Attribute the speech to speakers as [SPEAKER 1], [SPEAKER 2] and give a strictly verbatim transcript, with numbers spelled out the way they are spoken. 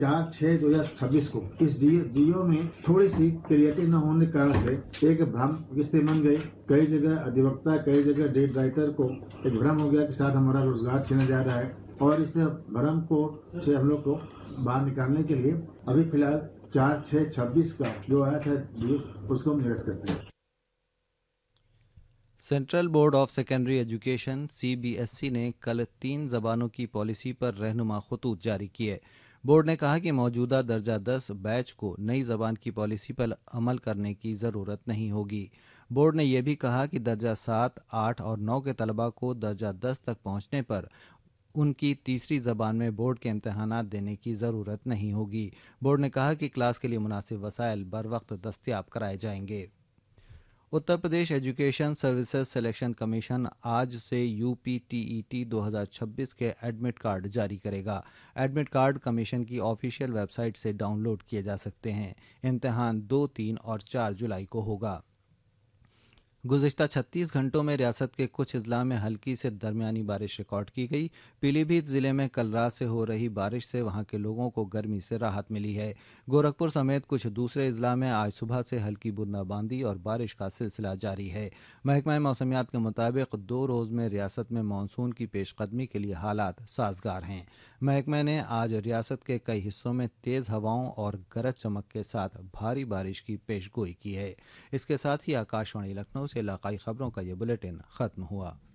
[SPEAKER 1] चार छह दो हजार छब्बीस को इस जियो में थोड़ी सी क्लियरिटी न होने के कारण से एक भ्रम की स्थिति बन गई। कई जगह अधिवक्ता, कई जगह डेट राइटर को एक भ्रम हो गया कि शायद हमारा रोजगार छीना जा रहा है, और इस भ्रम को से हम लोग को बाहर निकालने के लिए अभी फिलहाल चार छह छब्बीस का जो आया था जियो, उसको हम निरस्त करते हैं।
[SPEAKER 2] Central board of secondary education C B S E ने कल तीन जबानों की पॉलिसी पर रहनुमा खतूत जारी किए। बोर्ड ने कहा कि मौजूदा दर्जा दस बैच को नई जबान की पॉलिसी पर अमल करने की ज़रूरत नहीं होगी। बोर्ड ने यह भी कहा कि दर्जा सात, आठ और नौ के तलबा को दर्जा दस तक पहुंचने पर उनकी तीसरी ज़बान में बोर्ड के इम्तहानात देने की ज़रूरत नहीं होगी। बोर्ड ने कहा कि क्लास के लिए मुनासिब वसाइल बर वक्त दस्तयाब कराए जाएंगे। Uttar Pradesh education services selection commission आज से U P T E T दो हज़ार छब्बीस के एडमिट कार्ड जारी करेगा। एडमिट कार्ड कमीशन की ऑफिशियल वेबसाइट से डाउनलोड किए जा सकते हैं। इम्तहान दो, तीन और चार जुलाई को होगा। गुज़िश्ता छत्तीस घंटों में रियासत के कुछ अजला में हल्की से दरमियानी बारिश रिकॉर्ड की गई। पीलीभीत ज़िले में कल रात से हो रही बारिश से वहां के लोगों को गर्मी से राहत मिली है। गोरखपुर समेत कुछ दूसरे अजला में आज सुबह से हल्की बूंदाबांदी और बारिश का सिलसिला जारी है। महकमा मौसमियात के मुताबिक दो रोज़ में रियासत में मानसून की पेशकदमी के लिए हालात साजगार हैं। महकमे ने आज रियासत के कई हिस्सों में तेज़ हवाओं और गरज चमक के साथ भारी बारिश की पेशगोई की है। इसके साथ ही आकाशवाणी लखनऊ से इलाकाई खबरों का ये बुलेटिन ख़त्म हुआ।